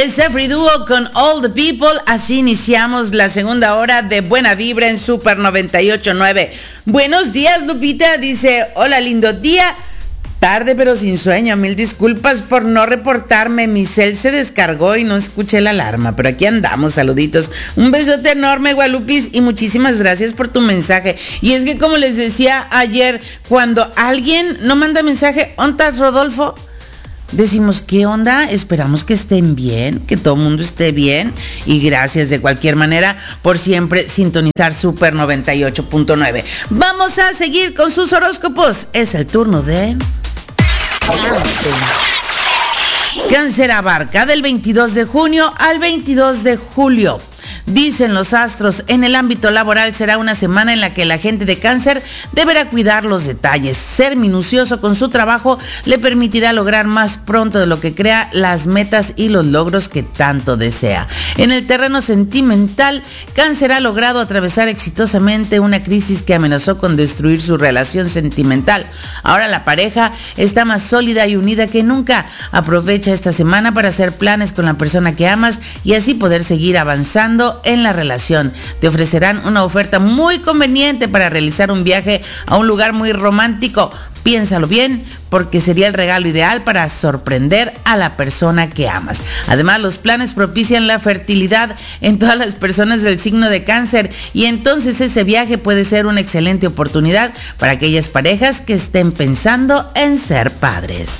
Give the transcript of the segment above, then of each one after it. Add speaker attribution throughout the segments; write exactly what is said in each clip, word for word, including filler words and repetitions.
Speaker 1: el Sefri Duo con All the People. Así iniciamos la segunda hora de Buena Vibra en Super noventa y ocho punto nueve. Buenos días, Lupita. Dice, hola, lindo día. Tarde pero sin sueño, mil disculpas por no reportarme, mi cel se descargó y no escuché la alarma, pero aquí andamos, saluditos, un besote enorme, Gualupis, y muchísimas gracias por tu mensaje. Y es que como les decía ayer, cuando alguien no manda mensaje, ¿onta Rodolfo? Decimos, ¿qué onda? Esperamos que estén bien, que todo el mundo esté bien, y gracias de cualquier manera por siempre sintonizar Super noventa y ocho punto nueve. Vamos a seguir con sus horóscopos, es el turno de... Cáncer abarca del veintidós de junio al veintidós de julio. Dicen los astros, en el ámbito laboral será una semana en la que la gente de Cáncer deberá cuidar los detalles. Ser minucioso con su trabajo le permitirá lograr más pronto de lo que crea las metas y los logros que tanto desea. En el terreno sentimental, Cáncer ha logrado atravesar exitosamente una crisis que amenazó con destruir su relación sentimental. Ahora la pareja está más sólida y unida que nunca. Aprovecha esta semana para hacer planes con la persona que amas y así poder seguir avanzando en la relación. Te ofrecerán una oferta muy conveniente para realizar un viaje a un lugar muy romántico. Piénsalo bien, porque sería el regalo ideal para sorprender a la persona que amas. Además, los planes propician la fertilidad en todas las personas del signo de Cáncer, y entonces ese viaje puede ser una excelente oportunidad para aquellas parejas que estén pensando en ser padres.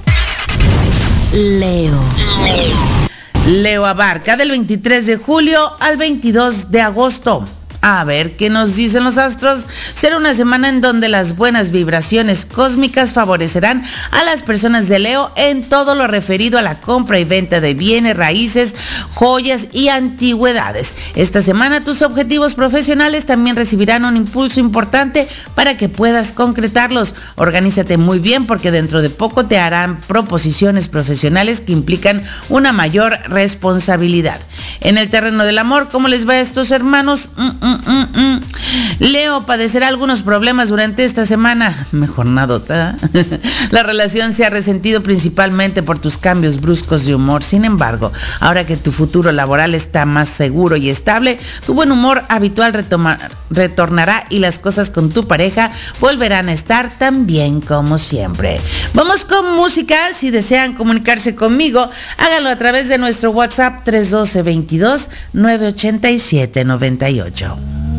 Speaker 1: Leo. Leo abarca del veintitrés de julio al veintidós de agosto. A ver qué nos dicen los astros. Será una semana en donde las buenas vibraciones cósmicas favorecerán a las personas de Leo en todo lo referido a la compra y venta de bienes, raíces, joyas y antigüedades. Esta semana tus objetivos profesionales también recibirán un impulso importante para que puedas concretarlos. Organízate muy bien porque dentro de poco te harán proposiciones profesionales que implican una mayor responsabilidad. En el terreno del amor, ¿cómo les va a estos hermanos? Mm, mm. Mm, mm. Leo padecerá algunos problemas durante esta semana. Mejor nadota. La relación se ha resentido principalmente por tus cambios bruscos de humor. Sin embargo, ahora que tu futuro laboral está más seguro y estable, tu buen humor habitual retoma, retornará y las cosas con tu pareja volverán a estar tan bien como siempre. Vamos con música. Si desean comunicarse conmigo, háganlo a través de nuestro WhatsApp tres uno dos, veintidós, nueve ochenta y siete noventa y ocho.